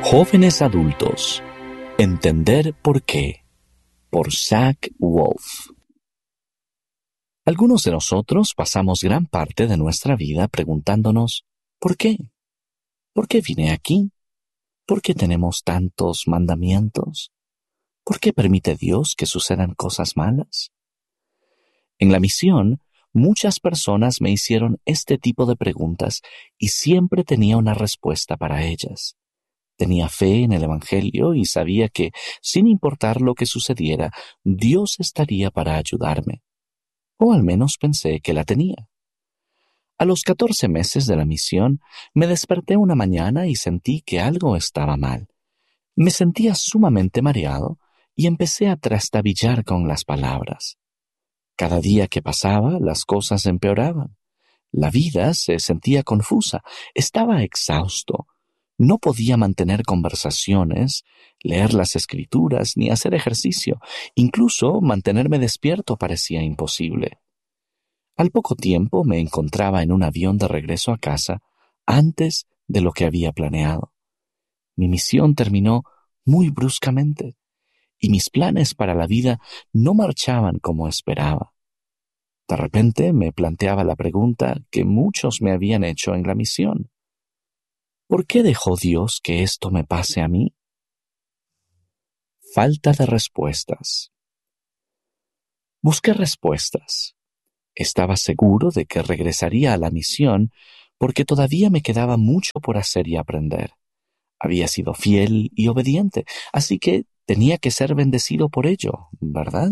Jóvenes adultos, entender por qué, por Zach Wolf. Algunos de nosotros pasamos gran parte de nuestra vida preguntándonos ¿por qué? ¿Por qué vine aquí? ¿Por qué tenemos tantos mandamientos? ¿Por qué permite Dios que sucedan cosas malas? En la misión, muchas personas me hicieron este tipo de preguntas y siempre tenía una respuesta para ellas. Tenía fe en el Evangelio y sabía que, sin importar lo que sucediera, Dios estaría para ayudarme. O al menos pensé que la tenía. A los 14 meses de la misión, me desperté una mañana y sentí que algo estaba mal. Me sentía sumamente mareado y empecé a trastabillar con las palabras. Cada día que pasaba, las cosas empeoraban. La vida se sentía confusa, estaba exhausto. No podía mantener conversaciones, leer las escrituras ni hacer ejercicio. Incluso mantenerme despierto parecía imposible. Al poco tiempo me encontraba en un avión de regreso a casa antes de lo que había planeado. Mi misión terminó muy bruscamente y mis planes para la vida no marchaban como esperaba. De repente me planteaba la pregunta que muchos me habían hecho en la misión. ¿Por qué dejó Dios que esto me pase a mí? Falta de respuestas. Busqué respuestas. Estaba seguro de que regresaría a la misión porque todavía me quedaba mucho por hacer y aprender. Había sido fiel y obediente, así que tenía que ser bendecido por ello, ¿verdad?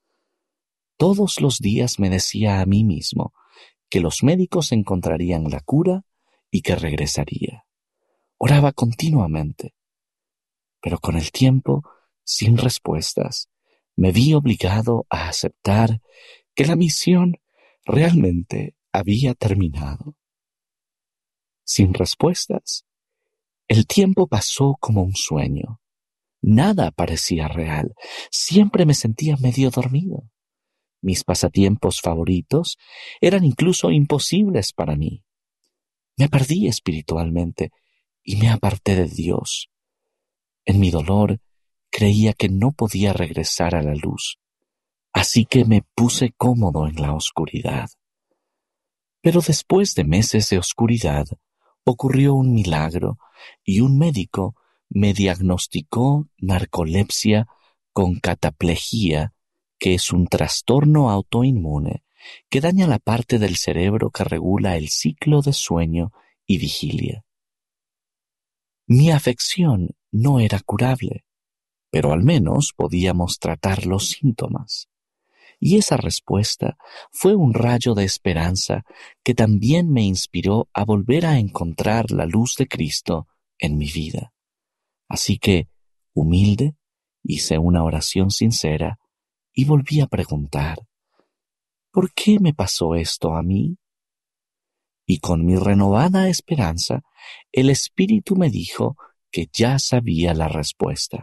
Todos los días me decía a mí mismo que los médicos encontrarían la cura y que regresaría. Oraba continuamente, pero con el tiempo, sin respuestas, me vi obligado a aceptar que la misión realmente había terminado. Sin respuestas, el tiempo pasó como un sueño. Nada parecía real. Siempre me sentía medio dormido. Mis pasatiempos favoritos eran incluso imposibles para mí. Me perdí espiritualmente y me aparté de Dios. En mi dolor, creía que no podía regresar a la luz, así que me puse cómodo en la oscuridad. Pero después de meses de oscuridad, ocurrió un milagro y un médico me diagnosticó narcolepsia con cataplejía, que es un trastorno autoinmune que daña la parte del cerebro que regula el ciclo de sueño y vigilia. Mi afección no era curable, pero al menos podíamos tratar los síntomas. Y esa respuesta fue un rayo de esperanza que también me inspiró a volver a encontrar la luz de Cristo en mi vida. Así que, humilde, hice una oración sincera y volví a preguntar, ¿por qué me pasó esto a mí? Y con mi renovada esperanza, el Espíritu me dijo que ya sabía la respuesta.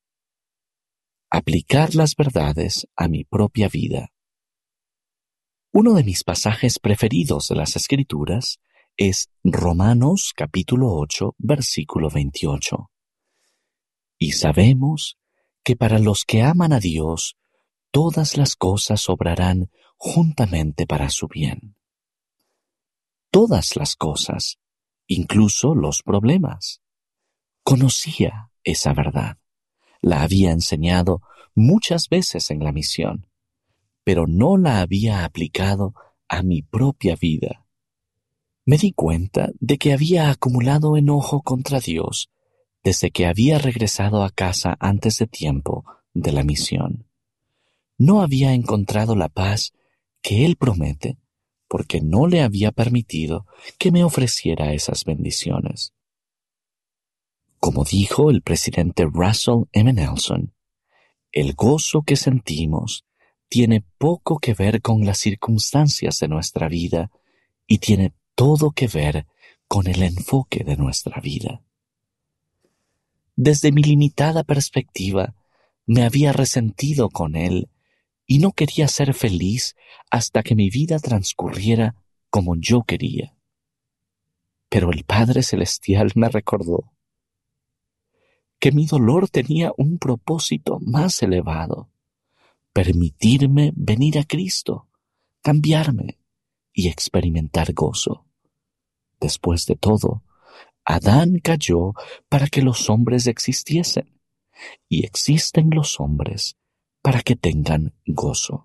Aplicar las verdades a mi propia vida. Uno de mis pasajes preferidos de las Escrituras es Romanos capítulo 8, versículo 28. Y sabemos que para los que aman a Dios, todas las cosas obrarán juntamente para su bien. Todas las cosas, incluso los problemas. Conocía esa verdad. La había enseñado muchas veces en la misión, pero no la había aplicado a mi propia vida. Me di cuenta de que había acumulado enojo contra Dios desde que había regresado a casa antes de tiempo de la misión. No había encontrado la paz que Él promete porque no le había permitido que me ofreciera esas bendiciones. Como dijo el presidente Russell M. Nelson, el gozo que sentimos tiene poco que ver con las circunstancias de nuestra vida y tiene todo que ver con el enfoque de nuestra vida. Desde mi limitada perspectiva, me había resentido con Él y no quería ser feliz hasta que mi vida transcurriera como yo quería. Pero el Padre Celestial me recordó: que mi dolor tenía un propósito más elevado: permitirme venir a Cristo, cambiarme y experimentar gozo. Después de todo, Adán cayó para que los hombres existiesen, y existen los hombres para que tengan gozo.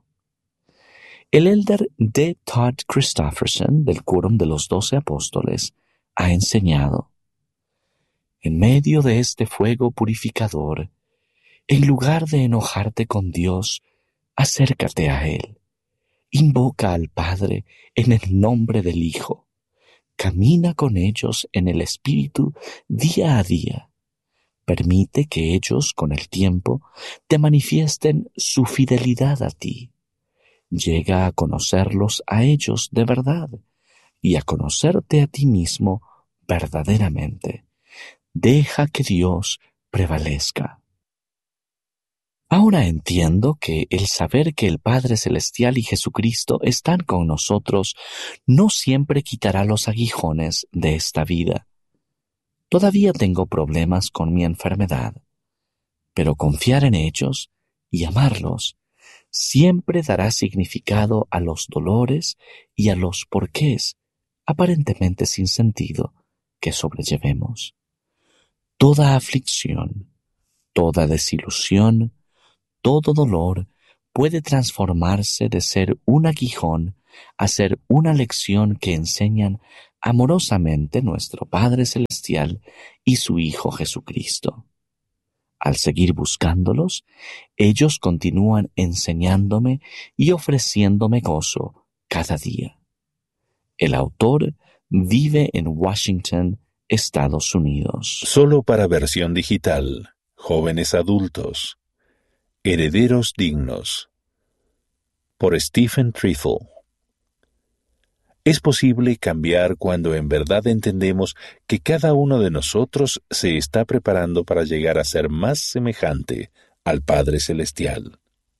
El elder D. Todd Christofferson, del Quórum de los 12 Apóstoles, ha enseñado: en medio de este fuego purificador, en lugar de enojarte con Dios, acércate a Él. Invoca al Padre en el nombre del Hijo. Camina con ellos en el Espíritu día a día. Permite que ellos, con el tiempo, te manifiesten su fidelidad a ti. Llega a conocerlos a ellos de verdad y a conocerte a ti mismo verdaderamente. Deja que Dios prevalezca. Ahora entiendo que el saber que el Padre Celestial y Jesucristo están con nosotros no siempre quitará los aguijones de esta vida. Todavía tengo problemas con mi enfermedad, pero confiar en ellos y amarlos siempre dará significado a los dolores y a los porqués, aparentemente sin sentido, que sobrellevemos. Toda aflicción, toda desilusión, todo dolor puede transformarse de ser un aguijón a ser una lección que enseñan amorosamente nuestro Padre Celestial y su Hijo Jesucristo. Al seguir buscándolos, ellos continúan enseñándome y ofreciéndome gozo cada día. El autor vive en Washington, Estados Unidos. Solo para versión digital. Jóvenes adultos. Herederos dignos. Por Stephen Trethel. Es posible cambiar cuando en verdad entendemos que cada uno de nosotros se está preparando para llegar a ser más semejante al Padre Celestial.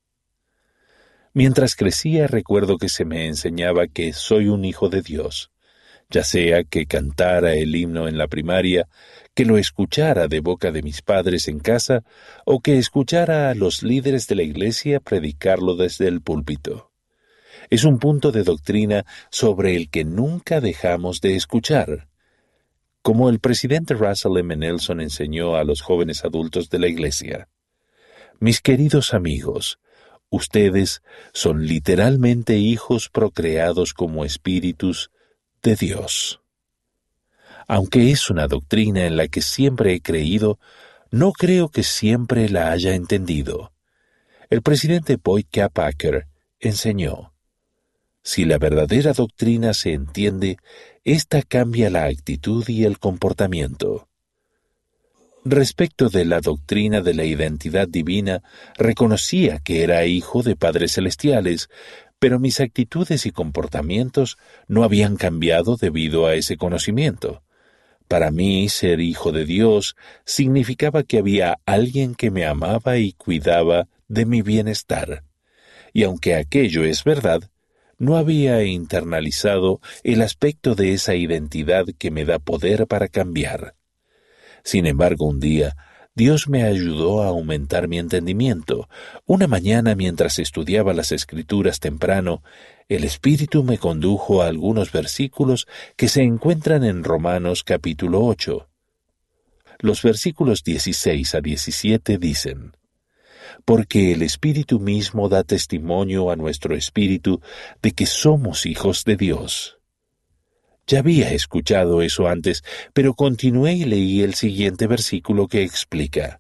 Mientras crecía, recuerdo que se me enseñaba que soy un hijo de Dios, ya sea que cantara el himno en la primaria, que lo escuchara de boca de mis padres en casa, o que escuchara a los líderes de la iglesia predicarlo desde el púlpito. Es un punto de doctrina sobre el que nunca dejamos de escuchar. Como el presidente Russell M. Nelson enseñó a los jóvenes adultos de la iglesia: mis queridos amigos, ustedes son literalmente hijos procreados como espíritus de Dios. Aunque es una doctrina en la que siempre he creído, no creo que siempre la haya entendido. El presidente Boyd K. Packer enseñó: si la verdadera doctrina se entiende, ésta cambia la actitud y el comportamiento. Respecto de la doctrina de la identidad divina, reconocía que era hijo de padres celestiales, pero mis actitudes y comportamientos no habían cambiado debido a ese conocimiento. Para mí, ser hijo de Dios significaba que había alguien que me amaba y cuidaba de mi bienestar. Y aunque aquello es verdad, no había internalizado el aspecto de esa identidad que me da poder para cambiar. Sin embargo, un día, Dios me ayudó a aumentar mi entendimiento. Una mañana, mientras estudiaba las Escrituras temprano, el Espíritu me condujo a algunos versículos que se encuentran en Romanos capítulo 8. Los versículos 16 a 17 dicen: porque el Espíritu mismo da testimonio a nuestro espíritu de que somos hijos de Dios. Ya había escuchado eso antes, pero continué y leí el siguiente versículo que explica: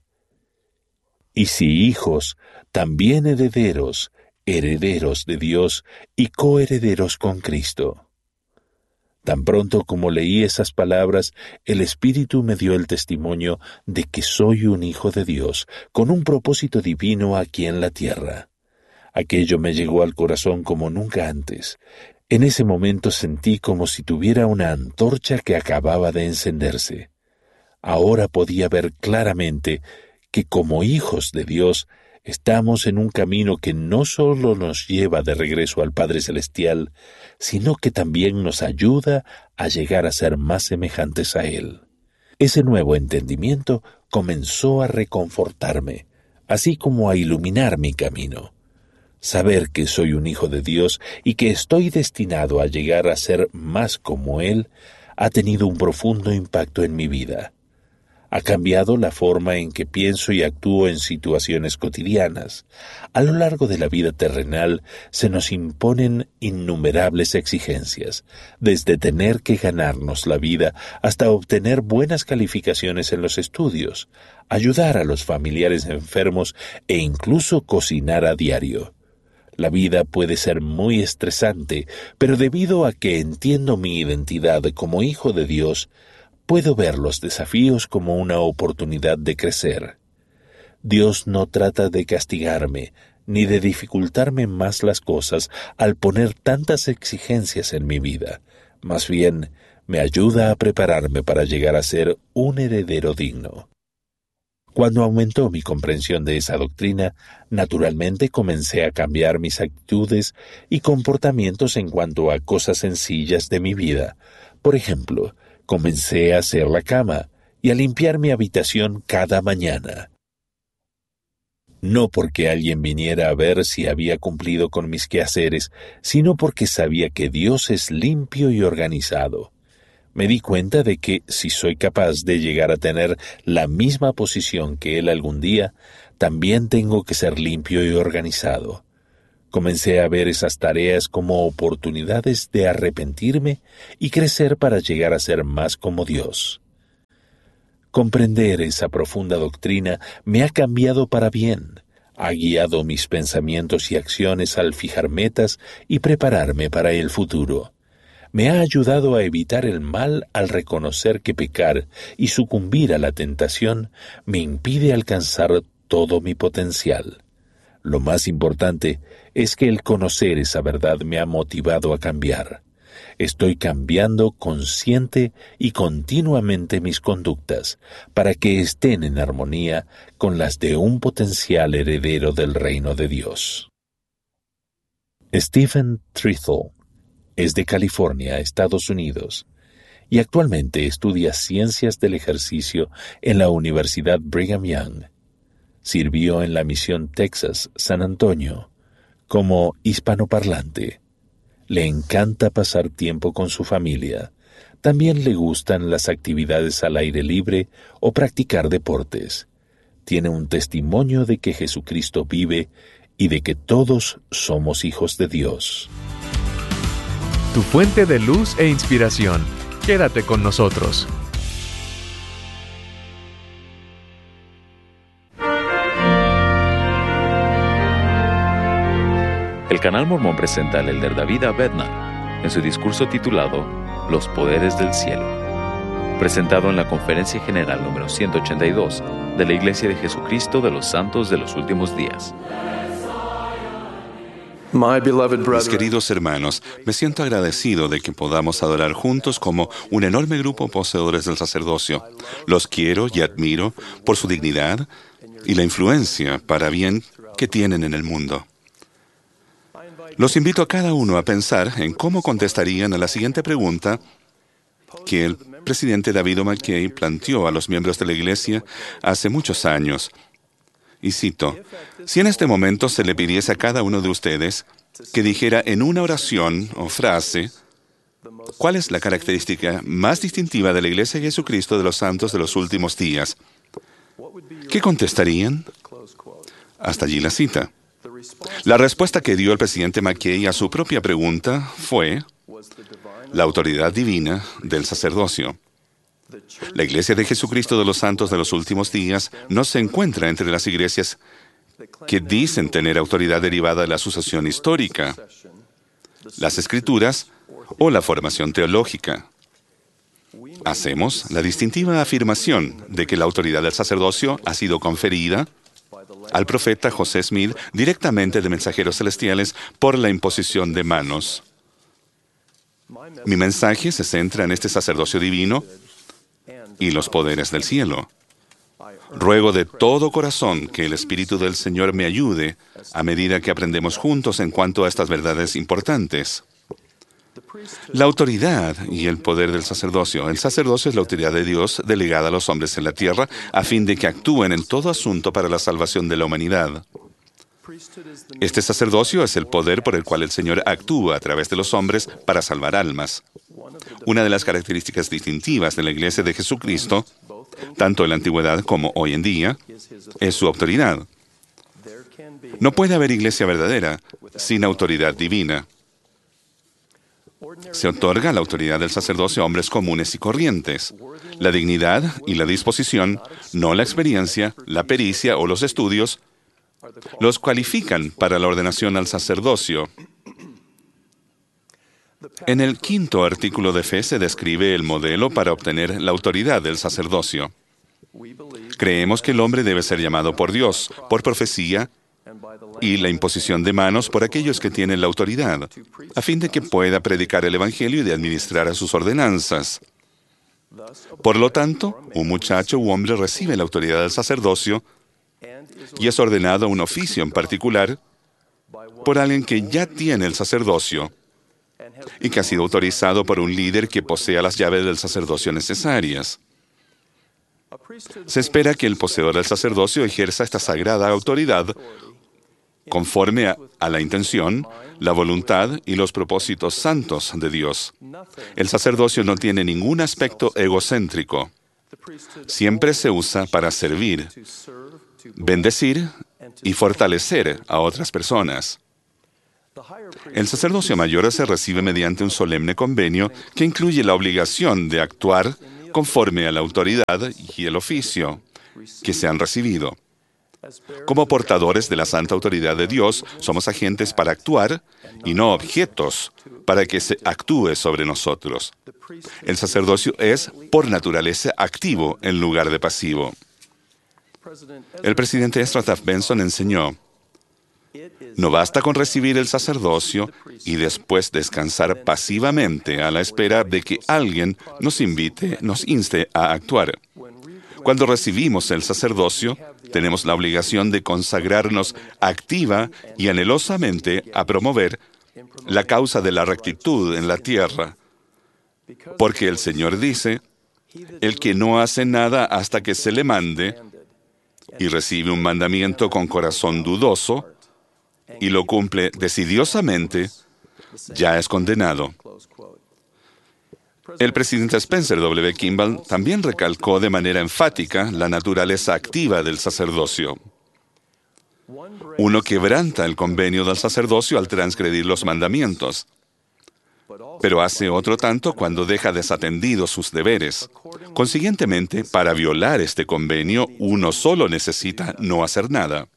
y si hijos, también herederos, herederos de Dios y coherederos con Cristo. Tan pronto como leí esas palabras, el Espíritu me dio el testimonio de que soy un hijo de Dios, con un propósito divino aquí en la tierra. Aquello me llegó al corazón como nunca antes. En ese momento sentí como si tuviera una antorcha que acababa de encenderse. Ahora podía ver claramente que como hijos de Dios estamos en un camino que no solo nos lleva de regreso al Padre Celestial, sino que también nos ayuda a llegar a ser más semejantes a Él. Ese nuevo entendimiento comenzó a reconfortarme, así como a iluminar mi camino. Saber que soy un hijo de Dios y que estoy destinado a llegar a ser más como Él ha tenido un profundo impacto en mi vida. Ha cambiado la forma en que pienso y actúo en situaciones cotidianas. A lo largo de la vida terrenal se nos imponen innumerables exigencias, desde tener que ganarnos la vida hasta obtener buenas calificaciones en los estudios, ayudar a los familiares enfermos e incluso cocinar a diario. La vida puede ser muy estresante, pero debido a que entiendo mi identidad como hijo de Dios, puedo ver los desafíos como una oportunidad de crecer. Dios no trata de castigarme, ni de dificultarme más las cosas al poner tantas exigencias en mi vida. Más bien, me ayuda a prepararme para llegar a ser un heredero digno. Cuando aumentó mi comprensión de esa doctrina, naturalmente comencé a cambiar mis actitudes y comportamientos en cuanto a cosas sencillas de mi vida. Por ejemplo, comencé a hacer la cama y a limpiar mi habitación cada mañana. No porque alguien viniera a ver si había cumplido con mis quehaceres, sino porque sabía que Dios es limpio y organizado. Me di cuenta de que si soy capaz de llegar a tener la misma posición que Él algún día, también tengo que ser limpio y organizado. Comencé a ver esas tareas como oportunidades de arrepentirme y crecer para llegar a ser más como Dios. Comprender esa profunda doctrina me ha cambiado para bien, ha guiado mis pensamientos y acciones al fijar metas y prepararme para el futuro. Me ha ayudado a evitar el mal al reconocer que pecar y sucumbir a la tentación me impide alcanzar todo mi potencial. Lo más importante es que el conocer esa verdad me ha motivado a cambiar. Estoy cambiando consciente y continuamente mis conductas para que estén en armonía con las de un potencial heredero del reino de Dios. Stephen Trethel es de California, Estados Unidos, y actualmente estudia Ciencias del Ejercicio en la Universidad Brigham Young. Sirvió en la Misión Texas, San Antonio, como hispanoparlante. Le encanta pasar tiempo con su familia. También le gustan las actividades al aire libre o practicar deportes. Tiene un testimonio de que Jesucristo vive y de que todos somos hijos de Dios. Tu fuente de luz e inspiración. Quédate con nosotros. El Canal Mormón presenta al elder David A. Bednar en su discurso titulado Los Poderes del Cielo, presentado en la Conferencia General número 182 de la Iglesia de Jesucristo de los Santos de los Últimos Días. Mis queridos hermanos, me siento agradecido de que podamos adorar juntos como un enorme grupo poseedores del sacerdocio. Los quiero y admiro por su dignidad y la influencia para bien que tienen en el mundo. Los invito a cada uno a pensar en cómo contestarían a la siguiente pregunta que el presidente David O. McKay planteó a los miembros de la Iglesia hace muchos años. Y cito, si en este momento se le pidiese a cada uno de ustedes que dijera en una oración o frase, ¿cuál es la característica más distintiva de la Iglesia de Jesucristo de los Santos de los Últimos Días? ¿Qué contestarían? Hasta allí la cita. La respuesta que dio el presidente McKay a su propia pregunta fue la autoridad divina del sacerdocio. La Iglesia de Jesucristo de los Santos de los Últimos Días no se encuentra entre las iglesias que dicen tener autoridad derivada de la sucesión histórica, las Escrituras o la formación teológica. Hacemos la distintiva afirmación de que la autoridad del sacerdocio ha sido conferida al profeta José Smith directamente de mensajeros celestiales por la imposición de manos. Mi mensaje se centra en este sacerdocio divino y los poderes del cielo. Ruego de todo corazón que el Espíritu del Señor me ayude a medida que aprendemos juntos en cuanto a estas verdades importantes. La autoridad y el poder del sacerdocio. El sacerdocio es la autoridad de Dios delegada a los hombres en la tierra a fin de que actúen en todo asunto para la salvación de la humanidad. Este sacerdocio es el poder por el cual el Señor actúa a través de los hombres para salvar almas. Una de las características distintivas de la Iglesia de Jesucristo, tanto en la antigüedad como hoy en día, es su autoridad. No puede haber iglesia verdadera sin autoridad divina. Se otorga la autoridad del sacerdocio a hombres comunes y corrientes. La dignidad y la disposición, no la experiencia, la pericia o los estudios, los cualifican para la ordenación al sacerdocio. En el 5º artículo de fe se describe el modelo para obtener la autoridad del sacerdocio. Creemos que el hombre debe ser llamado por Dios, por profecía y la imposición de manos por aquellos que tienen la autoridad, a fin de que pueda predicar el Evangelio y de administrar a sus ordenanzas. Por lo tanto, un muchacho u hombre recibe la autoridad del sacerdocio y es ordenado a un oficio en particular por alguien que ya tiene el sacerdocio y que ha sido autorizado por un líder que posea las llaves del sacerdocio necesarias. Se espera que el poseedor del sacerdocio ejerza esta sagrada autoridad conforme a la intención, la voluntad y los propósitos santos de Dios. El sacerdocio no tiene ningún aspecto egocéntrico. Siempre se usa para servir, bendecir y fortalecer a otras personas. El sacerdocio mayor se recibe mediante un solemne convenio que incluye la obligación de actuar conforme a la autoridad y el oficio que se han recibido. Como portadores de la santa autoridad de Dios, somos agentes para actuar y no objetos para que se actúe sobre nosotros. El sacerdocio es, por naturaleza, activo en lugar de pasivo. El presidente Ezra Taft Benson enseñó: no basta con recibir el sacerdocio y después descansar pasivamente a la espera de que alguien nos inste a actuar. Cuando recibimos el sacerdocio, tenemos la obligación de consagrarnos activa y anhelosamente a promover la causa de la rectitud en la tierra. Porque el Señor dice: el que no hace nada hasta que se le mande y recibe un mandamiento con corazón dudoso y lo cumple decidiosamente, ya es condenado. El presidente Spencer W. Kimball también recalcó de manera enfática la naturaleza activa del sacerdocio. Uno quebranta el convenio del sacerdocio al transgredir los mandamientos, pero hace otro tanto cuando deja desatendidos sus deberes. Consiguientemente, para violar este convenio, uno solo necesita no hacer nada.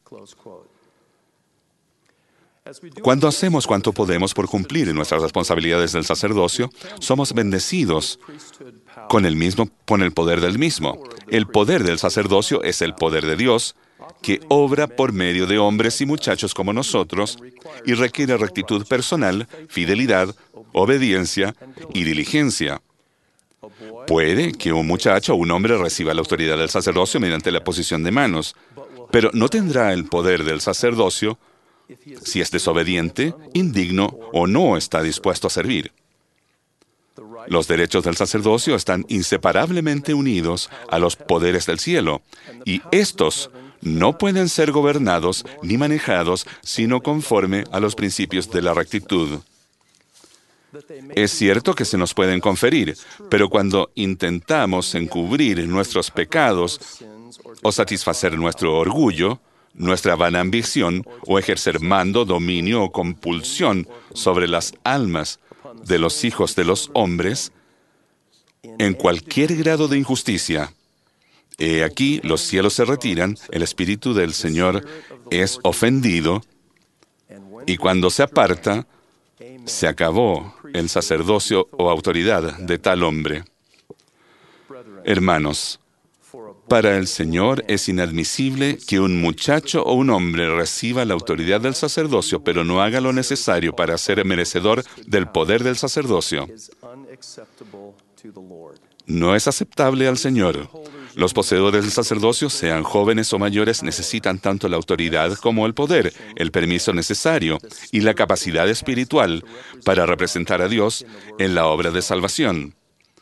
Cuando hacemos cuanto podemos por cumplir nuestras responsabilidades del sacerdocio, somos bendecidos con el poder del mismo. El poder del sacerdocio es el poder de Dios, que obra por medio de hombres y muchachos como nosotros y requiere rectitud personal, fidelidad, obediencia y diligencia. Puede que un muchacho o un hombre reciba la autoridad del sacerdocio mediante la posición de manos, pero no tendrá el poder del sacerdocio si es desobediente, indigno o no está dispuesto a servir. Los derechos del sacerdocio están inseparablemente unidos a los poderes del cielo, y estos no pueden ser gobernados ni manejados sino conforme a los principios de la rectitud. Es cierto que se nos pueden conferir, pero cuando intentamos encubrir nuestros pecados o satisfacer nuestro orgullo, nuestra vana ambición o ejercer mando, dominio o compulsión sobre las almas de los hijos de los hombres en cualquier grado de injusticia. He aquí, los cielos se retiran, el Espíritu del Señor es ofendido, y cuando se aparta, se acabó el sacerdocio o autoridad de tal hombre. Hermanos, para el Señor es inadmisible que un muchacho o un hombre reciba la autoridad del sacerdocio, pero no haga lo necesario para ser merecedor del poder del sacerdocio. No es aceptable al Señor. Los poseedores del sacerdocio, sean jóvenes o mayores, necesitan tanto la autoridad como el poder, el permiso necesario y la capacidad espiritual para representar a Dios en la obra de salvación.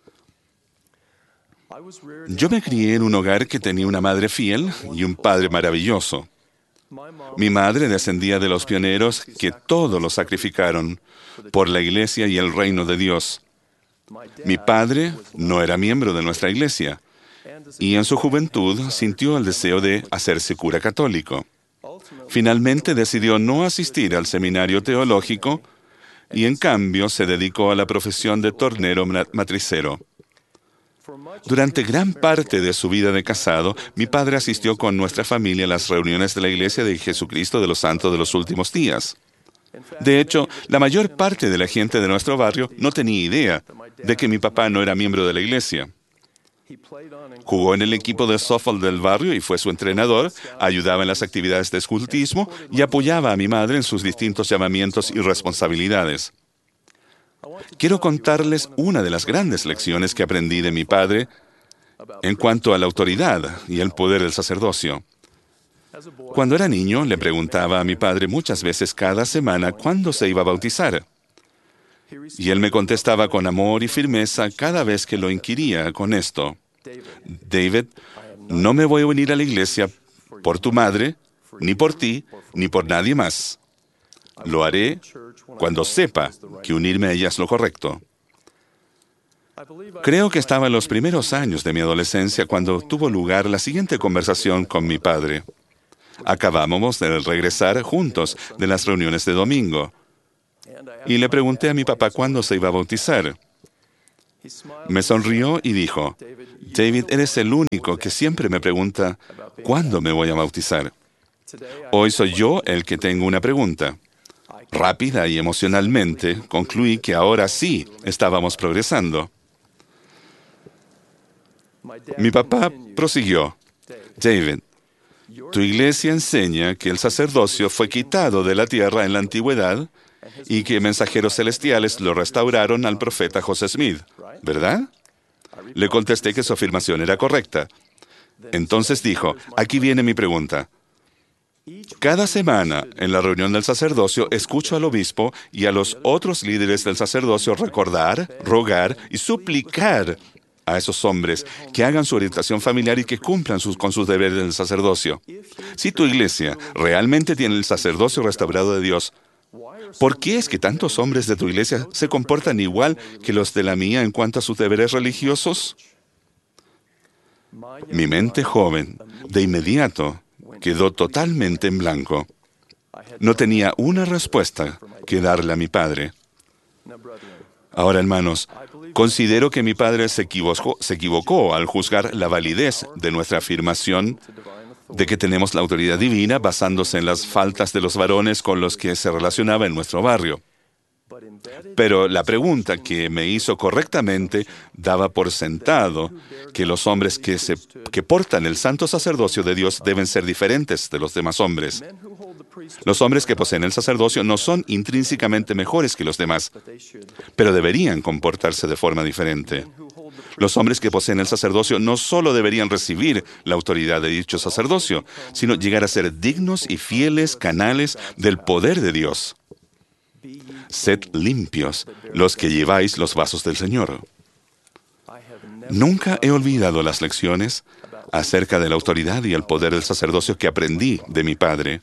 Yo me crié en un hogar que tenía una madre fiel y un padre maravilloso. Mi madre descendía de los pioneros que todo lo sacrificaron por la iglesia y el reino de Dios. Mi padre no era miembro de nuestra iglesia y en su juventud sintió el deseo de hacerse cura católico. Finalmente decidió no asistir al seminario teológico y en cambio se dedicó a la profesión de tornero matricero. Durante gran parte de su vida de casado, mi padre asistió con nuestra familia a las reuniones de la Iglesia de Jesucristo de los Santos de los Últimos Días. De hecho, la mayor parte de la gente de nuestro barrio no tenía idea de que mi papá no era miembro de la iglesia. Jugó en el equipo de softball del barrio y fue su entrenador, ayudaba en las actividades de escultismo y apoyaba a mi madre en sus distintos llamamientos y responsabilidades. Quiero contarles una de las grandes lecciones que aprendí de mi padre en cuanto a la autoridad y el poder del sacerdocio. Cuando era niño, le preguntaba a mi padre muchas veces cada semana cuándo se iba a bautizar. Y él me contestaba con amor y firmeza cada vez que lo inquiría con esto: David, no me voy a unir a la iglesia por tu madre, ni por ti, ni por nadie más. Lo haré cuando sepa que unirme a ella es lo correcto. Creo que estaba en los primeros años de mi adolescencia cuando tuvo lugar la siguiente conversación con mi padre. Acabábamos de regresar juntos de las reuniones de domingo. Y le pregunté a mi papá cuándo se iba a bautizar. Me sonrió y dijo: David, eres el único que siempre me pregunta cuándo me voy a bautizar. Hoy soy yo el que tengo una pregunta. Rápida y emocionalmente, concluí que ahora sí estábamos progresando. Mi papá prosiguió: David, tu iglesia enseña que el sacerdocio fue quitado de la tierra en la antigüedad y que mensajeros celestiales lo restauraron al profeta José Smith, ¿verdad? Le contesté que su afirmación era correcta. Entonces dijo: aquí viene mi pregunta. Cada semana, en la reunión del sacerdocio, escucho al obispo y a los otros líderes del sacerdocio recordar, rogar y suplicar a esos hombres que hagan su orientación familiar y que cumplan con sus deberes del sacerdocio. Si tu iglesia realmente tiene el sacerdocio restaurado de Dios, ¿por qué es que tantos hombres de tu iglesia se comportan igual que los de la mía en cuanto a sus deberes religiosos? Mi mente joven, de inmediato, quedó totalmente en blanco. No tenía una respuesta que darle a mi padre. Ahora, hermanos, considero que mi padre se equivocó al juzgar la validez de nuestra afirmación de que tenemos la autoridad divina basándose en las faltas de los varones con los que se relacionaba en nuestro barrio. Pero la pregunta que me hizo correctamente daba por sentado que los hombres que portan el santo sacerdocio de Dios deben ser diferentes de los demás hombres. Los hombres que poseen el sacerdocio no son intrínsecamente mejores que los demás, pero deberían comportarse de forma diferente. Los hombres que poseen el sacerdocio no solo deberían recibir la autoridad de dicho sacerdocio, sino llegar a ser dignos y fieles canales del poder de Dios. Sed limpios los que lleváis los vasos del Señor. Nunca he olvidado las lecciones acerca de la autoridad y el poder del sacerdocio que aprendí de mi padre.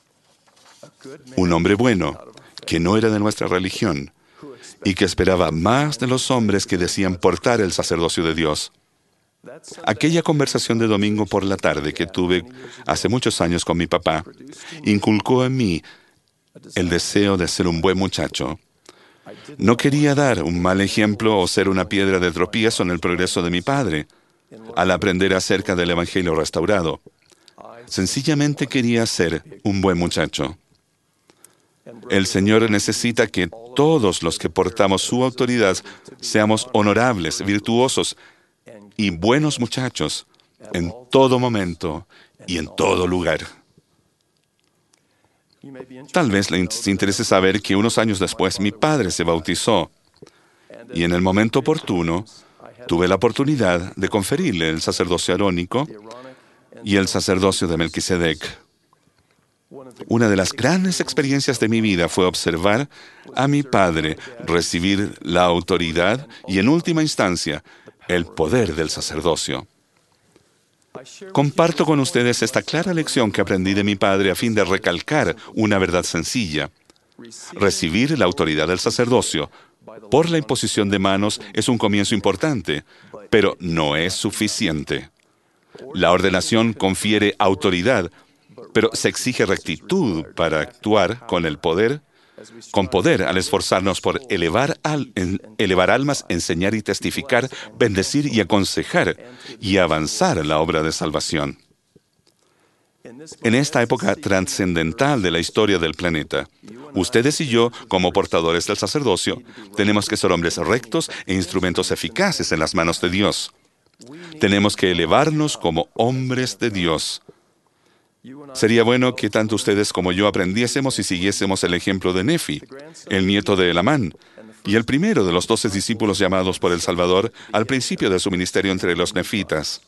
Un hombre bueno, que no era de nuestra religión, y que esperaba más de los hombres que decían portar el sacerdocio de Dios. Aquella conversación de domingo por la tarde que tuve hace muchos años con mi papá, inculcó en mí el deseo de ser un buen muchacho. No quería dar un mal ejemplo o ser una piedra de tropiezo en el progreso de mi padre al aprender acerca del Evangelio restaurado. Sencillamente quería ser un buen muchacho. El Señor necesita que todos los que portamos su autoridad seamos honorables, virtuosos y buenos muchachos en todo momento y en todo lugar. Tal vez les interese saber que unos años después mi padre se bautizó y en el momento oportuno tuve la oportunidad de conferirle el sacerdocio arónico y el sacerdocio de Melquisedec. Una de las grandes experiencias de mi vida fue observar a mi padre recibir la autoridad y, en última instancia, el poder del sacerdocio. Comparto con ustedes esta clara lección que aprendí de mi padre a fin de recalcar una verdad sencilla. Recibir la autoridad del sacerdocio por la imposición de manos es un comienzo importante, pero no es suficiente. La ordenación confiere autoridad, pero se exige rectitud para actuar con poder al esforzarnos por elevar almas, enseñar y testificar, bendecir y aconsejar y avanzar la obra de salvación. En esta época trascendental de la historia del planeta, ustedes y yo, como portadores del sacerdocio, tenemos que ser hombres rectos e instrumentos eficaces en las manos de Dios. Tenemos que elevarnos como hombres de Dios. Sería bueno que tanto ustedes como yo aprendiésemos y siguiésemos el ejemplo de Nefi, el nieto de Elamán, y el primero de los 12 discípulos llamados por el Salvador al principio de su ministerio entre los nefitas.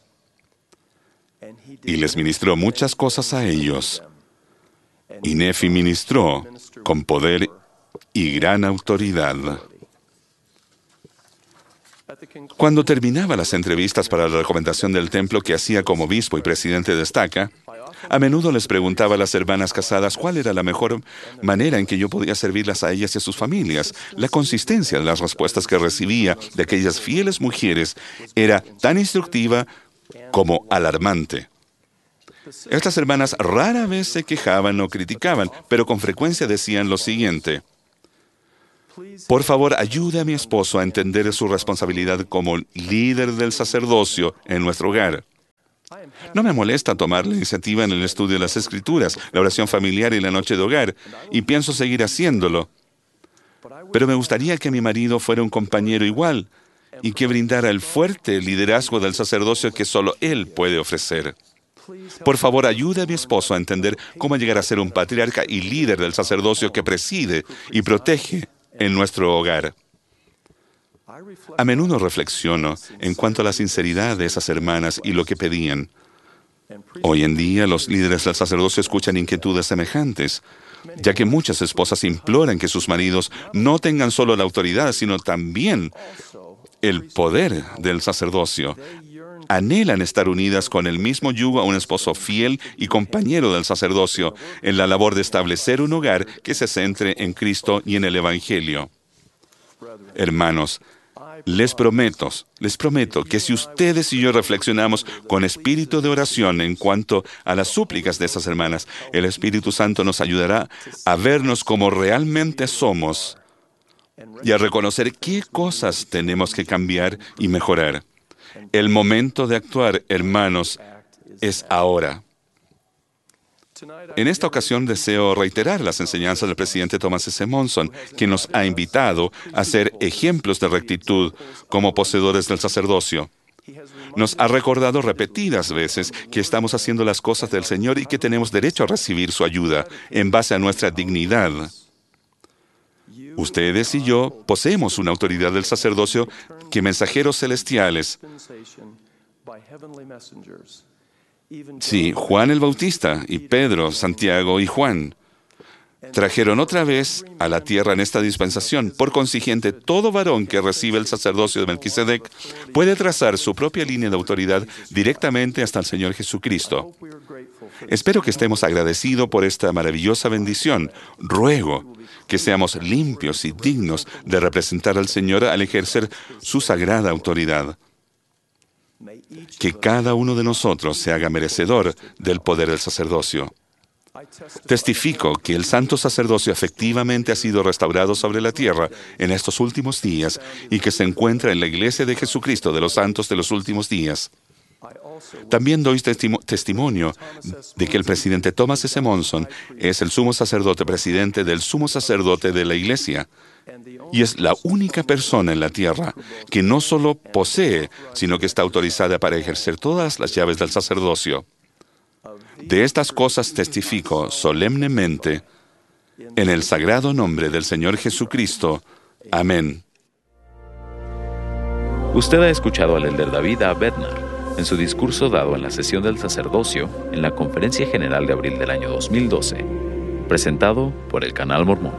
Y les ministró muchas cosas a ellos. Y Nefi ministró con poder y gran autoridad. Cuando terminaba las entrevistas para la recomendación del templo que hacía como obispo y presidente de Estaca, a menudo les preguntaba a las hermanas casadas cuál era la mejor manera en que yo podía servirlas a ellas y a sus familias. La consistencia de las respuestas que recibía de aquellas fieles mujeres era tan instructiva como alarmante. Estas hermanas rara vez se quejaban o criticaban, pero con frecuencia decían lo siguiente: por favor, ayude a mi esposo a entender su responsabilidad como líder del sacerdocio en nuestro hogar. No me molesta tomar la iniciativa en el estudio de las Escrituras, la oración familiar y la noche de hogar, y pienso seguir haciéndolo. Pero me gustaría que mi marido fuera un compañero igual y que brindara el fuerte liderazgo del sacerdocio que solo él puede ofrecer. Por favor, ayude a mi esposo a entender cómo llegar a ser un patriarca y líder del sacerdocio que preside y protege en nuestro hogar. A menudo reflexiono en cuanto a la sinceridad de esas hermanas y lo que pedían. Hoy en día, los líderes del sacerdocio escuchan inquietudes semejantes, ya que muchas esposas imploran que sus maridos no tengan solo la autoridad, sino también el poder del sacerdocio. Anhelan estar unidas con el mismo yugo a un esposo fiel y compañero del sacerdocio en la labor de establecer un hogar que se centre en Cristo y en el Evangelio. Hermanos, les prometo que si ustedes y yo reflexionamos con espíritu de oración en cuanto a las súplicas de esas hermanas, el Espíritu Santo nos ayudará a vernos como realmente somos y a reconocer qué cosas tenemos que cambiar y mejorar. El momento de actuar, hermanos, es ahora. En esta ocasión deseo reiterar las enseñanzas del presidente Thomas S. Monson, quien nos ha invitado a ser ejemplos de rectitud como poseedores del sacerdocio. Nos ha recordado repetidas veces que estamos haciendo las cosas del Señor y que tenemos derecho a recibir su ayuda en base a nuestra dignidad. Ustedes y yo poseemos una autoridad del sacerdocio que mensajeros celestiales, sí, Juan el Bautista y Pedro, Santiago y Juan, trajeron otra vez a la tierra en esta dispensación. Por consiguiente, todo varón que recibe el sacerdocio de Melquisedec puede trazar su propia línea de autoridad directamente hasta el Señor Jesucristo. Espero que estemos agradecidos por esta maravillosa bendición. Ruego que seamos limpios y dignos de representar al Señor al ejercer su sagrada autoridad. Que cada uno de nosotros se haga merecedor del poder del sacerdocio. Testifico que el santo sacerdocio efectivamente ha sido restaurado sobre la tierra en estos últimos días y que se encuentra en la Iglesia de Jesucristo de los Santos de los Últimos Días. También doy testimonio de que el presidente Thomas S. Monson es el sumo sacerdote presidente del sumo sacerdote de la Iglesia y es la única persona en la tierra que no solo posee, sino que está autorizada para ejercer todas las llaves del sacerdocio. De estas cosas testifico solemnemente en el sagrado nombre del Señor Jesucristo. Amén. Usted ha escuchado al elder David A. Bednar en su discurso dado en la sesión del sacerdocio en la Conferencia General de abril del año 2012, presentado por el Canal Mormón.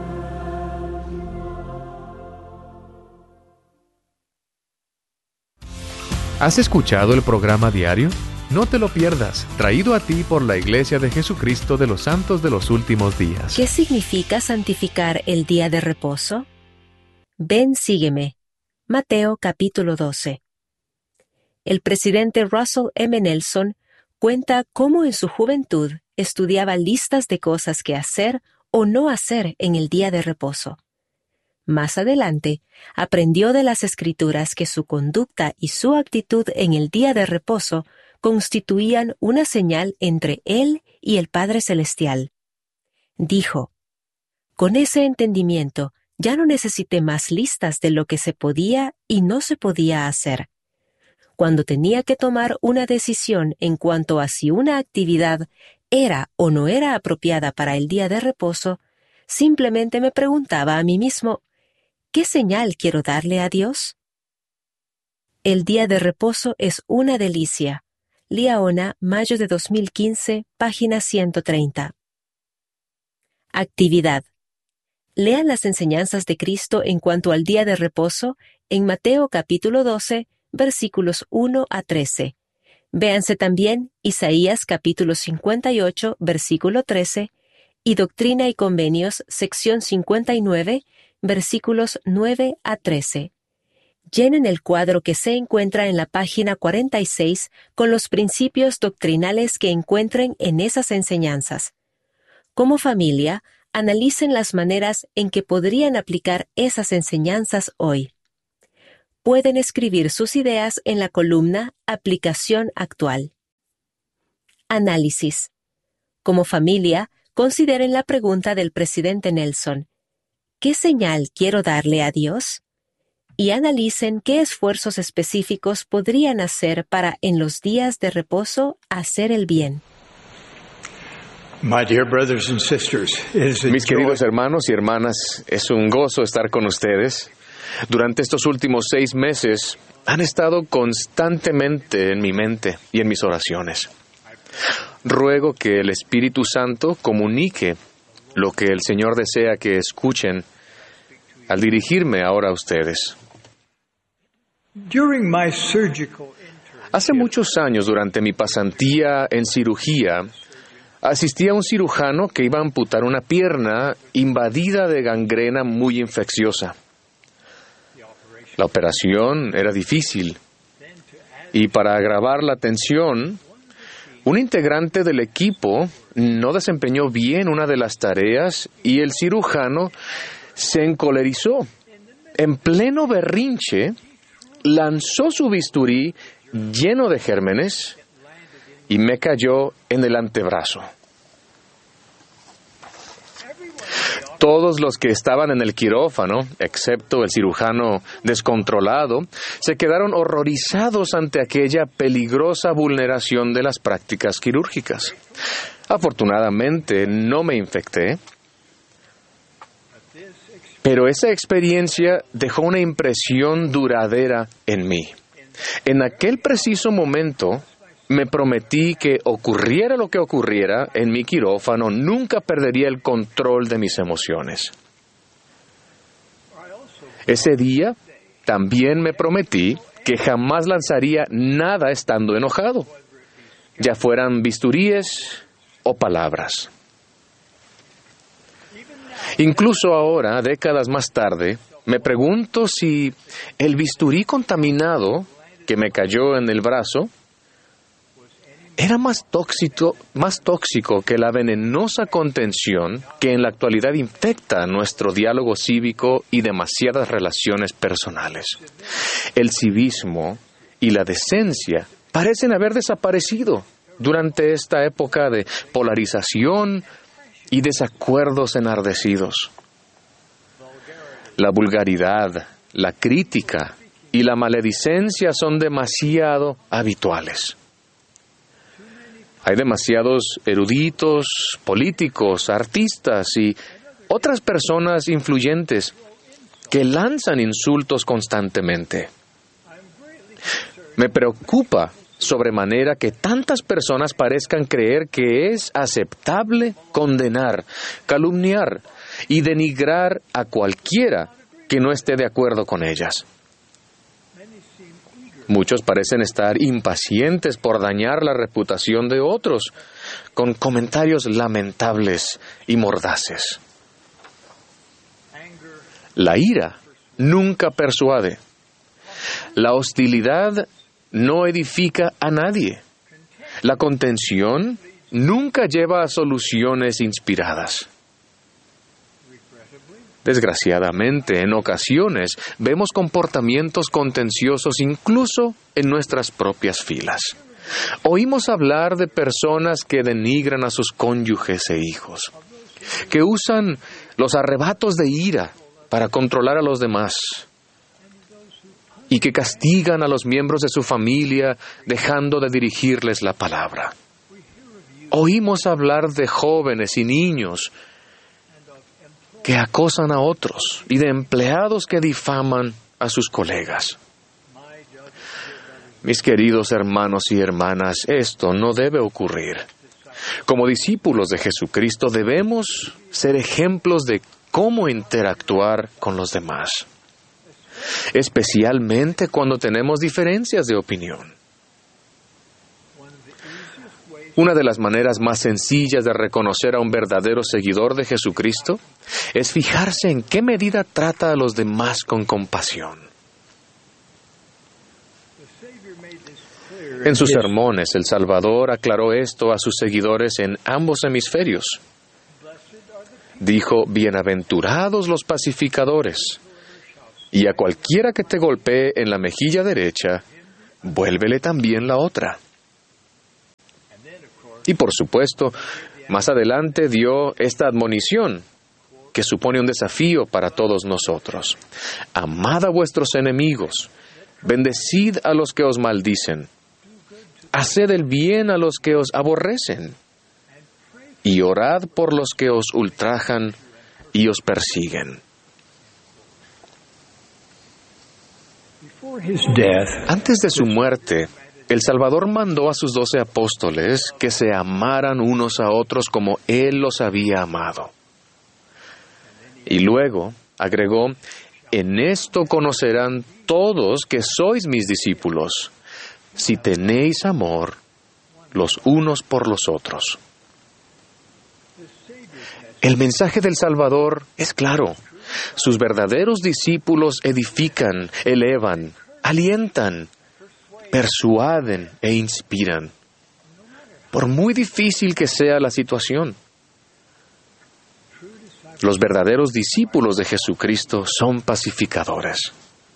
¿Has escuchado el programa diario? No te lo pierdas, traído a ti por la Iglesia de Jesucristo de los Santos de los Últimos Días. ¿Qué significa santificar el día de reposo? Ven, sígueme. Mateo capítulo 12. El presidente Russell M. Nelson cuenta cómo en su juventud estudiaba listas de cosas que hacer o no hacer en el día de reposo. Más adelante, aprendió de las Escrituras que su conducta y su actitud en el día de reposo constituían una señal entre él y el Padre Celestial. Dijo: «Con ese entendimiento, ya no necesité más listas de lo que se podía y no se podía hacer. Cuando tenía que tomar una decisión en cuanto a si una actividad era o no era apropiada para el día de reposo, simplemente me preguntaba a mí mismo, ¿qué señal quiero darle a Dios?». El día de reposo es una delicia. Liaona, mayo de 2015, página 130. Actividad. Lean las enseñanzas de Cristo en cuanto al día de reposo en Mateo capítulo 12, versículos 1 a 13. Véanse también Isaías capítulo 58, versículo 13, y Doctrina y Convenios, sección 59, versículos 9 a 13. Llenen el cuadro que se encuentra en la página 46 con los principios doctrinales que encuentren en esas enseñanzas. Como familia, analicen las maneras en que podrían aplicar esas enseñanzas hoy. Pueden escribir sus ideas en la columna Aplicación actual. Análisis. Como familia, consideren la pregunta del presidente Nelson: ¿qué señal quiero darle a Dios? Y analicen qué esfuerzos específicos podrían hacer para, en los días de reposo, hacer el bien. Mis queridos hermanos y hermanas, es un gozo estar con ustedes. Durante estos últimos 6 meses han estado constantemente en mi mente y en mis oraciones. Ruego que el Espíritu Santo comunique lo que el Señor desea que escuchen al dirigirme ahora a ustedes. Hace muchos años, durante mi pasantía en cirugía, asistí a un cirujano que iba a amputar una pierna invadida de gangrena muy infecciosa. La operación era difícil y para agravar la tensión, un integrante del equipo no desempeñó bien una de las tareas y el cirujano se encolerizó. En pleno berrinche, lanzó su bisturí lleno de gérmenes y me cayó en el antebrazo. Todos los que estaban en el quirófano, excepto el cirujano descontrolado, se quedaron horrorizados ante aquella peligrosa vulneración de las prácticas quirúrgicas. Afortunadamente, no me infecté, pero esa experiencia dejó una impresión duradera en mí. En aquel preciso momento, me prometí que ocurriera lo que ocurriera en mi quirófano, nunca perdería el control de mis emociones. Ese día, también me prometí que jamás lanzaría nada estando enojado, ya fueran bisturíes o palabras. Incluso ahora, décadas más tarde, me pregunto si el bisturí contaminado que me cayó en el brazo era más tóxico que la venenosa contención que en la actualidad infecta nuestro diálogo cívico y demasiadas relaciones personales. El civismo y la decencia parecen haber desaparecido durante esta época de polarización y desacuerdos enardecidos. La vulgaridad, la crítica y la maledicencia son demasiado habituales. Hay demasiados eruditos, políticos, artistas y otras personas influyentes que lanzan insultos constantemente. Me preocupa sobremanera que tantas personas parezcan creer que es aceptable condenar, calumniar y denigrar a cualquiera que no esté de acuerdo con ellas. Muchos parecen estar impacientes por dañar la reputación de otros con comentarios lamentables y mordaces. La ira nunca persuade. La hostilidad no edifica a nadie. La contención nunca lleva a soluciones inspiradas. Desgraciadamente, en ocasiones, vemos comportamientos contenciosos incluso en nuestras propias filas. Oímos hablar de personas que denigran a sus cónyuges e hijos, que usan los arrebatos de ira para controlar a los demás, y que castigan a los miembros de su familia dejando de dirigirles la palabra. Oímos hablar de jóvenes y niños que acosan a otros y de empleados que difaman a sus colegas. Mis queridos hermanos y hermanas, esto no debe ocurrir. Como discípulos de Jesucristo debemos ser ejemplos de cómo interactuar con los demás, especialmente cuando tenemos diferencias de opinión. Una de las maneras más sencillas de reconocer a un verdadero seguidor de Jesucristo es fijarse en qué medida trata a los demás con compasión. En sus sermones, el Salvador aclaró esto a sus seguidores en ambos hemisferios. Dijo: bienaventurados los pacificadores, y a cualquiera que te golpee en la mejilla derecha, vuélvele también la otra. Y por supuesto, más adelante dio esta admonición, que supone un desafío para todos nosotros. Amad a vuestros enemigos, bendecid a los que os maldicen, haced el bien a los que os aborrecen, y orad por los que os ultrajan y os persiguen. Antes de su muerte, el Salvador mandó a sus 12 apóstoles que se amaran unos a otros como Él los había amado. Y luego agregó: en esto conocerán todos que sois mis discípulos, si tenéis amor los unos por los otros. El mensaje del Salvador es claro. Sus verdaderos discípulos edifican, elevan, alientan, persuaden e inspiran, por muy difícil que sea la situación. Los verdaderos discípulos de Jesucristo son pacificadores.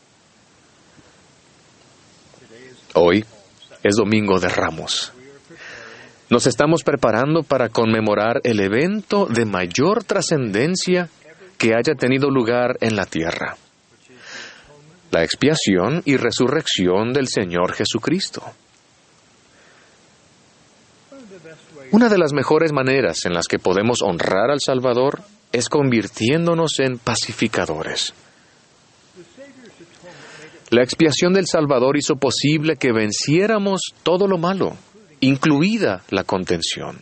Hoy es Domingo de Ramos. Nos estamos preparando para conmemorar el evento de mayor trascendencia que haya tenido lugar en la tierra: la expiación y resurrección del Señor Jesucristo. Una de las mejores maneras en las que podemos honrar al Salvador es convirtiéndonos en pacificadores. La expiación del Salvador hizo posible que venciéramos todo lo malo, incluida la contención.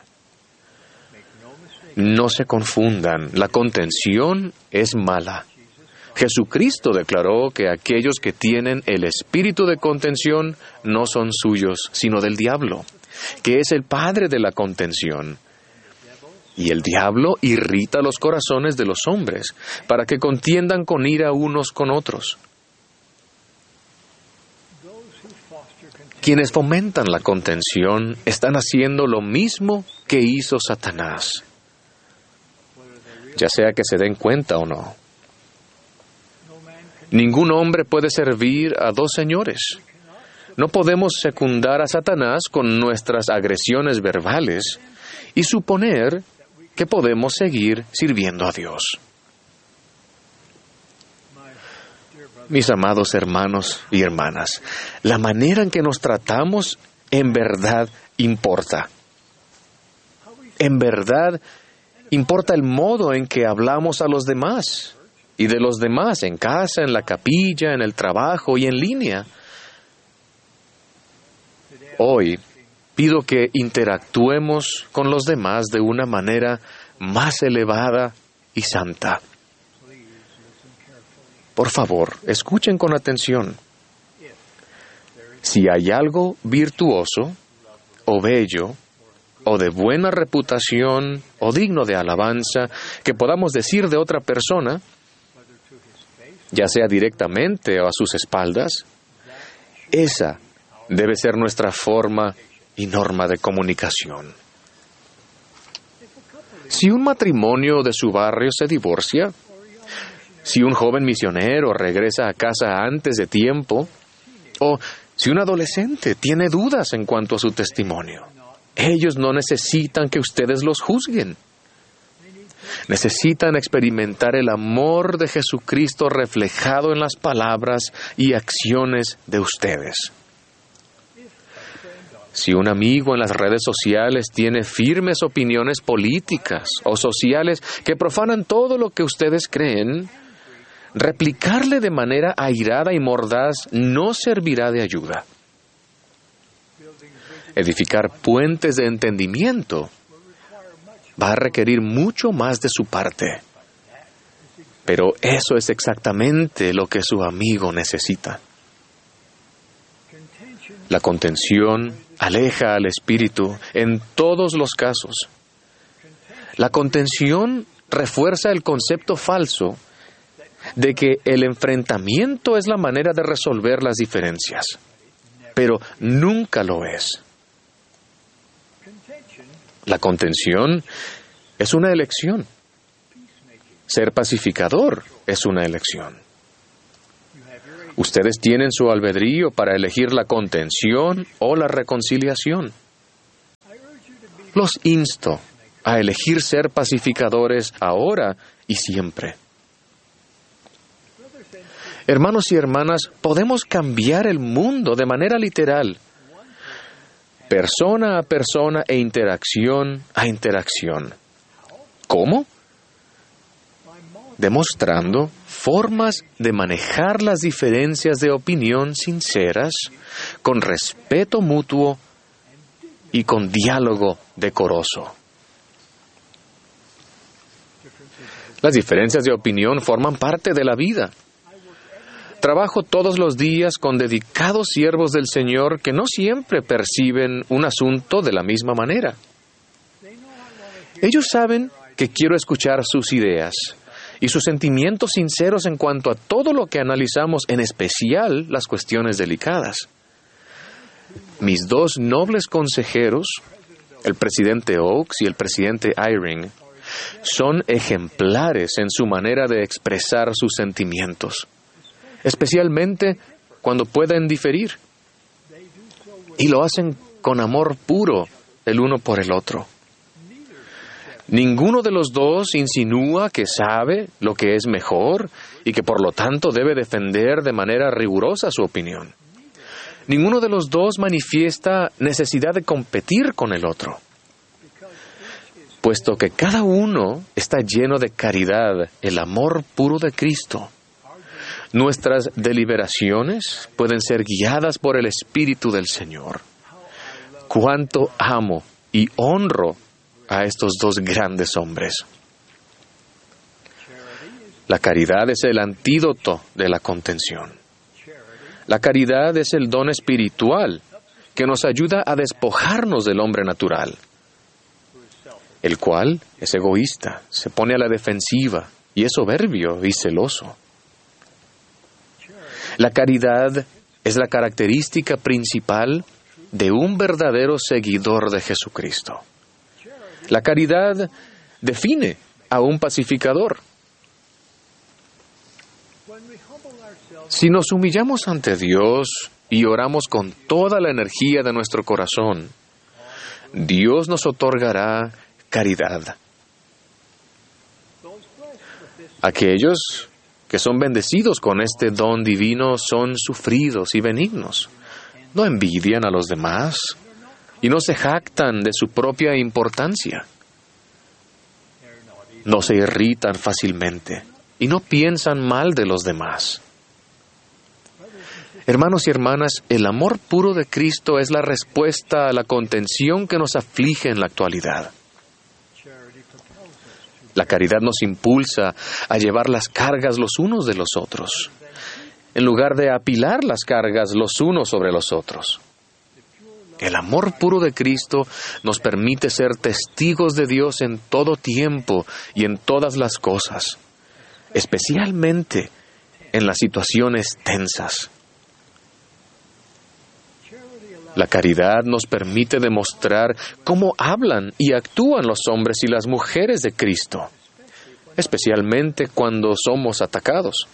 No se confundan, la contención es mala. Jesucristo declaró que aquellos que tienen el espíritu de contención no son suyos, sino del diablo, que es el padre de la contención. Y el diablo irrita los corazones de los hombres para que contiendan con ira unos con otros. Quienes fomentan la contención están haciendo lo mismo que hizo Satanás, ya sea que se den cuenta o no. Ningún hombre puede servir a dos señores. No podemos secundar a Satanás con nuestras agresiones verbales y suponer que podemos seguir sirviendo a Dios. Mis amados hermanos y hermanas, la manera en que nos tratamos en verdad importa. En verdad importa el modo en que hablamos a los demás y de los demás en casa, en la capilla, en el trabajo y en línea. Hoy pido que interactuemos con los demás de una manera más elevada y santa. Por favor, escuchen con atención. Si hay algo virtuoso, o bello, o de buena reputación, o digno de alabanza, que podamos decir de otra persona, ya sea directamente o a sus espaldas, esa debe ser nuestra forma y norma de comunicación. Si un matrimonio de su barrio se divorcia, si un joven misionero regresa a casa antes de tiempo, o si un adolescente tiene dudas en cuanto a su testimonio, ellos no necesitan que ustedes los juzguen. Necesitan experimentar el amor de Jesucristo reflejado en las palabras y acciones de ustedes. Si un amigo en las redes sociales tiene firmes opiniones políticas o sociales que profanan todo lo que ustedes creen, replicarle de manera airada y mordaz no servirá de ayuda. Edificar puentes de entendimiento va a requerir mucho más de su parte. Pero eso es exactamente lo que su amigo necesita. La contención aleja al espíritu en todos los casos. La contención refuerza el concepto falso de que el enfrentamiento es la manera de resolver las diferencias, pero nunca lo es. La contención es una elección. Ser pacificador es una elección. Ustedes tienen su albedrío para elegir la contención o la reconciliación. Los insto a elegir ser pacificadores ahora y siempre. Hermanos y hermanas, podemos cambiar el mundo de manera literal, persona a persona e interacción a interacción. ¿Cómo? Demostrando formas de manejar las diferencias de opinión sinceras, con respeto mutuo y con diálogo decoroso. Las diferencias de opinión forman parte de la vida. Trabajo todos los días con dedicados siervos del Señor que no siempre perciben un asunto de la misma manera. Ellos saben que quiero escuchar sus ideas y sus sentimientos sinceros en cuanto a todo lo que analizamos, en especial las cuestiones delicadas. Mis dos nobles consejeros, el presidente Oaks y el presidente Eyring, son ejemplares en su manera de expresar sus sentimientos, especialmente cuando pueden diferir. Y lo hacen con amor puro el uno por el otro. Ninguno de los dos insinúa que sabe lo que es mejor y que por lo tanto debe defender de manera rigurosa su opinión. Ninguno de los dos manifiesta necesidad de competir con el otro, puesto que cada uno está lleno de caridad, el amor puro de Cristo. Nuestras deliberaciones pueden ser guiadas por el Espíritu del Señor. Cuánto amo y honro a estos dos grandes hombres. La caridad es el antídoto de la contención. La caridad es el don espiritual que nos ayuda a despojarnos del hombre natural, el cual es egoísta, se pone a la defensiva y es soberbio y celoso. La caridad es la característica principal de un verdadero seguidor de Jesucristo. La caridad define a un pacificador. Si nos humillamos ante Dios y oramos con toda la energía de nuestro corazón, Dios nos otorgará caridad. Aquellos que son bendecidos con este don divino son sufridos y benignos. No envidian a los demás y no se jactan de su propia importancia. No se irritan fácilmente y no piensan mal de los demás. Hermanos y hermanas, el amor puro de Cristo es la respuesta a la contención que nos aflige en la actualidad. La caridad nos impulsa a llevar las cargas los unos de los otros, en lugar de apilar las cargas los unos sobre los otros. El amor puro de Cristo nos permite ser testigos de Dios en todo tiempo y en todas las cosas, especialmente en las situaciones tensas. La caridad nos permite demostrar cómo hablan y actúan los hombres y las mujeres de Cristo, especialmente cuando somos atacados.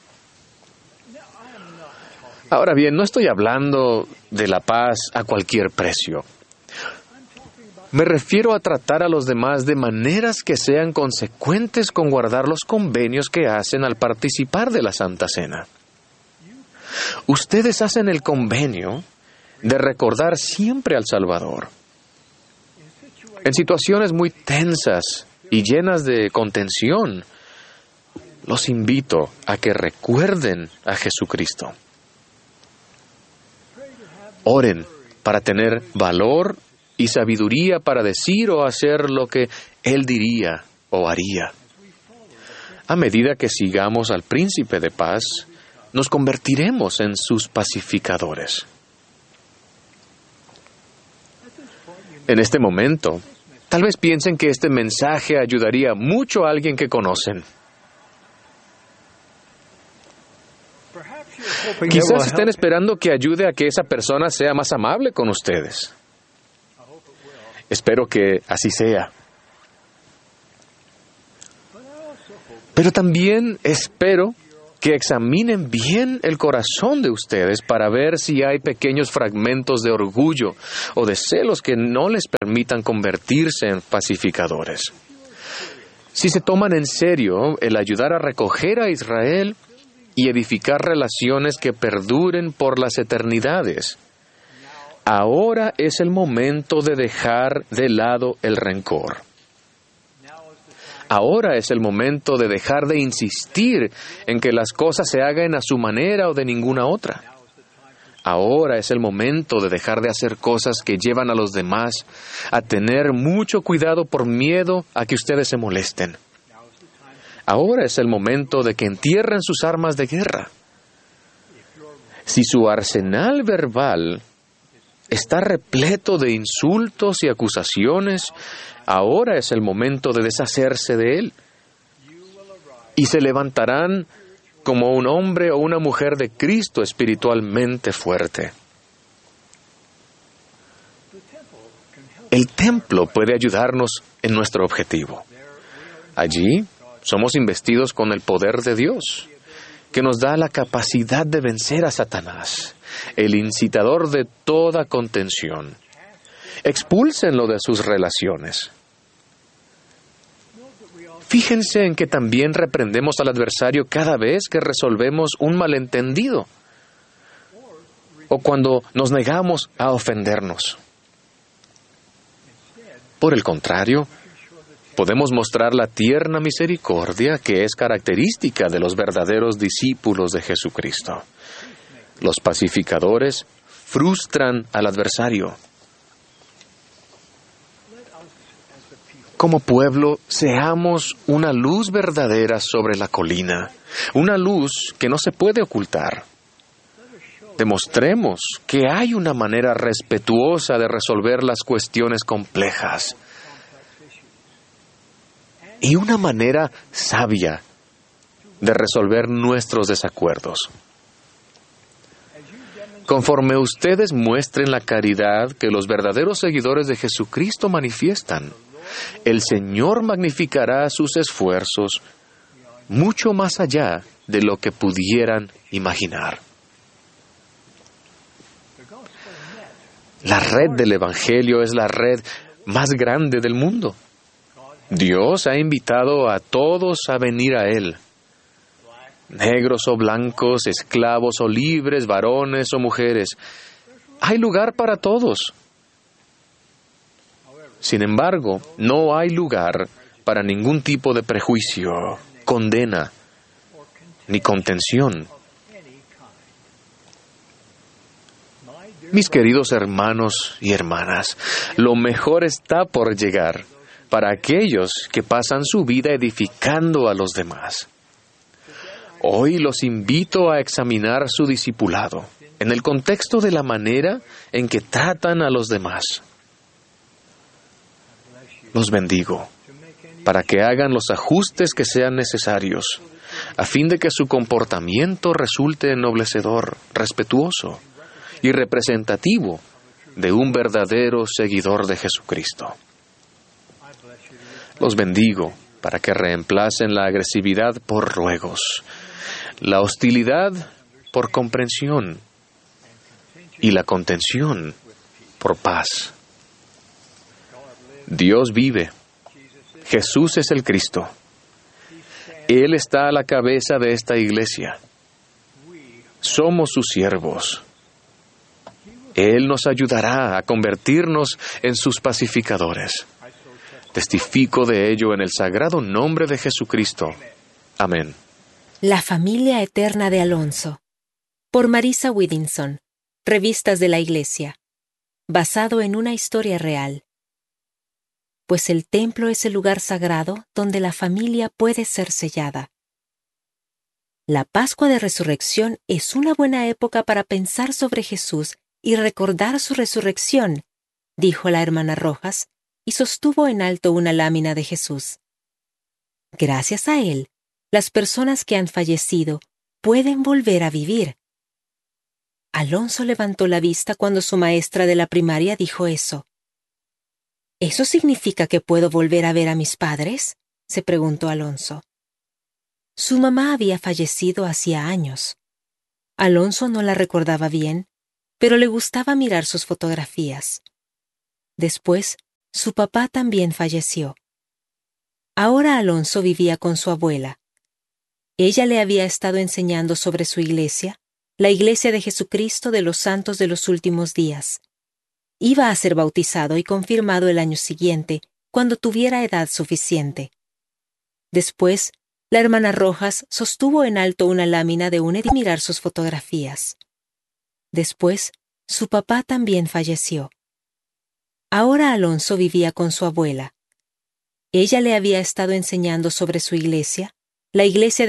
Ahora bien, no estoy hablando de la paz a cualquier precio. Me refiero a tratar a los demás de maneras que sean consecuentes con guardar los convenios que hacen al participar de la Santa Cena. Ustedes hacen el convenio de recordar siempre al Salvador. En situaciones muy tensas y llenas de contención, los invito a que recuerden a Jesucristo. Oren para tener valor y sabiduría para decir o hacer lo que Él diría o haría. A medida que sigamos al Príncipe de Paz, nos convertiremos en sus pacificadores. En este momento, tal vez piensen que este mensaje ayudaría mucho a alguien que conocen. Quizás estén esperando que ayude a que esa persona sea más amable con ustedes. Espero que así sea. Pero también espero que examinen bien el corazón de ustedes para ver si hay pequeños fragmentos de orgullo o de celos que no les permitan convertirse en pacificadores. Si se toman en serio el ayudar a recoger a Israel y edificar relaciones que perduren por las eternidades, ahora es el momento de dejar de lado el rencor. Ahora es el momento de dejar de insistir en que las cosas se hagan a su manera o de ninguna otra. Ahora es el momento de dejar de hacer cosas que llevan a los demás a tener mucho cuidado por miedo a que ustedes se molesten. Ahora es el momento de que entierren sus armas de guerra. Si su arsenal verbal está repleto de insultos y acusaciones, ahora es el momento de deshacerse de él. Y se levantarán como un hombre o una mujer de Cristo espiritualmente fuerte. El templo puede ayudarnos en nuestro objetivo. Allí somos investidos con el poder de Dios, que nos da la capacidad de vencer a Satanás, el incitador de toda contención. Expúlsenlo de sus relaciones. Fíjense en que también reprendemos al adversario cada vez que resolvemos un malentendido o cuando nos negamos a ofendernos. Por el contrario, podemos mostrar la tierna misericordia que es característica de los verdaderos discípulos de Jesucristo. Los pacificadores frustran al adversario. Como pueblo, seamos una luz verdadera sobre la colina, una luz que no se puede ocultar. Demostremos que hay una manera respetuosa de resolver las cuestiones complejas y una manera sabia de resolver nuestros desacuerdos. Conforme ustedes muestren la caridad que los verdaderos seguidores de Jesucristo manifiestan, el Señor magnificará sus esfuerzos mucho más allá de lo que pudieran imaginar. La red del Evangelio es la red más grande del mundo. Dios ha invitado a todos a venir a Él. Negros o blancos, esclavos o libres, varones o mujeres. Hay lugar para todos. Sin embargo, no hay lugar para ningún tipo de prejuicio, condena, ni contención. Mis queridos hermanos y hermanas, lo mejor está por llegar para aquellos que pasan su vida edificando a los demás. Hoy los invito a examinar su discipulado en el contexto de la manera en que tratan a los demás. Los bendigo para que hagan los ajustes que sean necesarios, a fin de que su comportamiento resulte ennoblecedor, respetuoso y representativo de un verdadero seguidor de Jesucristo. Los bendigo para que reemplacen la agresividad por ruegos, la hostilidad por comprensión y la contención por paz. Dios vive. Jesús es el Cristo. Él está a la cabeza de esta iglesia. Somos sus siervos. Él nos ayudará a convertirnos en sus pacificadores. Testifico de ello en el sagrado nombre de Jesucristo. Amén. La familia eterna de Alonso. Por Marisa Whittinson. Revistas de la Iglesia. Basado en una historia real. Pues el templo es el lugar sagrado donde la familia puede ser sellada. La Pascua de Resurrección es una buena época para pensar sobre Jesús y recordar su resurrección, dijo la hermana Rojas, y sostuvo en alto una lámina de Jesús. Gracias a él, las personas que han fallecido pueden volver a vivir. Alonso levantó la vista cuando su maestra de la primaria dijo eso. ¿Eso significa que puedo volver a ver a mis padres?, se preguntó Alonso. Su mamá había fallecido hacía años. Alonso no la recordaba bien, pero le gustaba mirar sus fotografías. Después, su papá también falleció. Ahora Alonso vivía con su abuela. Ella le había estado enseñando sobre su iglesia, la Iglesia de Jesucristo de los Santos de los Últimos Días. Iba a ser bautizado y confirmado el año siguiente, cuando tuviera edad suficiente. Después, la hermana Rojas sostuvo en alto una lámina de un edificio y mirar sus fotografías. Después, su papá también falleció. Ahora Alonso vivía con su abuela. Ella le había estado enseñando sobre su iglesia, la Iglesia